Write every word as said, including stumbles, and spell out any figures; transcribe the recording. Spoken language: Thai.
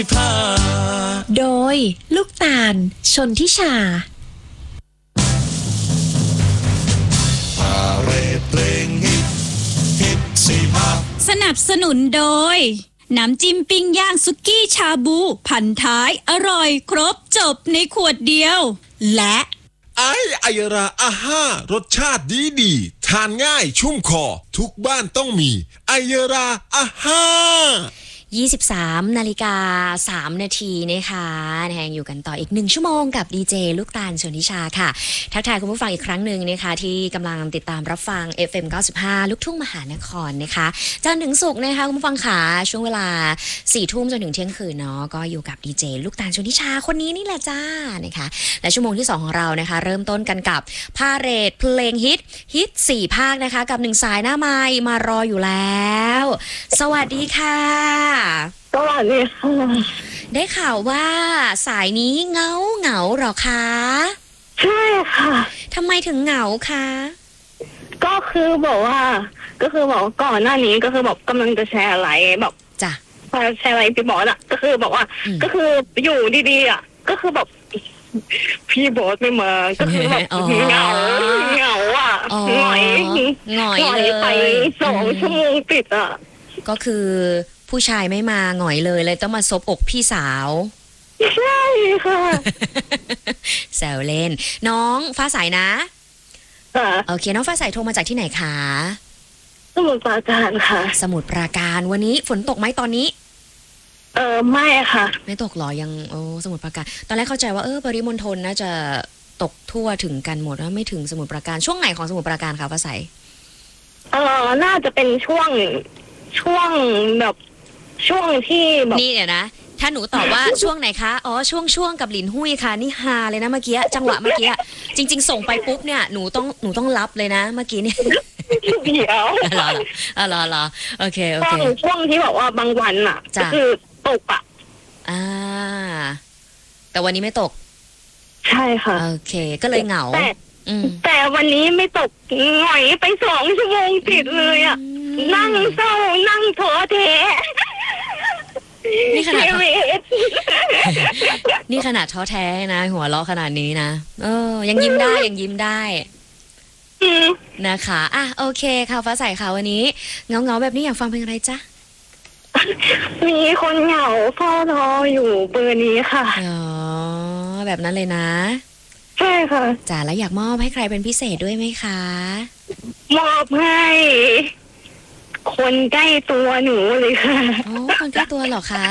โดยลูกตาลชนทิชาสนับสนุนโดยน้ำจิ้มปิ้งย่างสุกี้ชาบูพันท้ายอร่อยครบจบในขวดเดียวและไอไอราอาห้ารสชาติดีดีทานง่ายชุ่มคอทุกบ้านต้องมีไอราอาห้ายี่สิบสามนาฬิกาสามนาทีนะคะแทงอยู่กันต่ออีกหนึ่งชั่วโมงกับดีเจลูกตาลชนทิชาค่ะทักทายคุณผู้ฟังอีกครั้งหนึ่งนะคะที่กำลังติดตามรับฟัง เอฟ เอ็ม เก้าสิบห้า ลูกทุ่งมหานครนะคะจันทร์ถึงศุกร์นะคะคุณผู้ฟังขาช่วงเวลาสี่ทุ่มจนถึงเที่ยงคืนเนาะก็อยู่กับดีเจลูกตาลชนทิชาคนนี้นี่แหละจ้านะคะและชั่วโมงที่สองของเรานะคะเริ่มต้นกันกับพาเหรดเพลงฮิตฮิตสี่ภาคนะคะกับหนึ่งสายหน้าไมค์มารออยู่แล้วสวัสดีค่ะสวัสดีค่ะได้ข่าวว่าสายนี้เหงาเหงาหรอคะใช่ค่ะทำไมถึงเหงาคะก็คือบอกว่าก็คือบอกก่อนหน้านี้ก็คือบอกกำลังจะแชร์อะไรแบบจ้ะพอแชร์อะไรพี่บอสอ่ะก็คือบอกว่าก็คืออยู่ดีๆอ่ะก็คือแบบพี่บอสไม่มาก็คือแบบเหงาเหงาอ่ะหงอยหงอยเลยไปสองชั่วโมงติดอ่ะก็คือผู้ชายไม่มาหงอยเลยเลยต้องมาซบอกพี่สาวใช่ค่ะแซวเล่นน้องฟ้าใสนะโอเคน้องฟ้าใสโทรมาจากที่ไหนคะสมุทรปราการค่ะสมุทรปราการวันนี้ฝนตกไหมตอนนี้เออไม่ค่ะไม่ตกหรอยังโอ้สมุทรปราการตอนแรกเข้าใจว่าเออปริมณฑลน่าจะตกทั่วถึงกันหมดว่าไม่ถึงสมุทรปราการช่วงไหนของสมุทรปราการคะฟ้าใสเออน่าจะเป็นช่วงช่วงแบบช่วงที่แบบนี่เดี๋ยวนะถ้าหนูตอบว่าช่วงไหนคะอ๋อช่วงช่วงกับหลินหุ้ยค่ะนี่ฮาเลยนะเมื่อกี้จังหวะเมื่อกี้จริงๆส่งไปปุ๊บเนี่ยหนูต้องหนูต้องรับเลยนะเมื่อกี้เนี่ยเดี๋ยวรอรอรอรอโอเคโอเคช่วงที่บอกว่าบางวันอ่ะก็คือตกอ่ะอ่าแต่วันนี้ไม่ตกใช่ค่ะโอเคก็เลยเหงาแต่แต่วันนี้ไม่ตกหงอยไปสองชั่วโมงติดเลยอ่ะนั่งเศร้านั่งท้อแท้นี่ขนาดนี่ขนาดท้อแท้นะหัวเราะขนาดนี้นะเออยังยิ้มได้ยังยิ้มได้นะคะอ่ะโอเคค่ะฟ้าใสค่ะวันนี้เงาเงาแบบนี้อยากฟังเพลงอะไรจ๊ะมีคนเหงาเฝ้ารออยู่เบอร์นี้ค่ะอ๋อแบบนั้นเลยนะใช่ค่ะจ๋าแล้วอยากมอบให้ใครเป็นพิเศษด้วยไหมคะมอบให้คนใกล้ตัวหนูเลยค่ะอ๋อคนใกล้ตัวเหรอคะ